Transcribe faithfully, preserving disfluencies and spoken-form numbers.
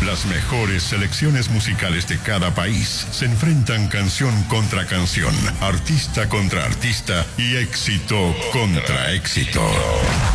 Las mejores selecciones musicales de cada país se enfrentan canción contra canción, artista contra artista y éxito contra éxito.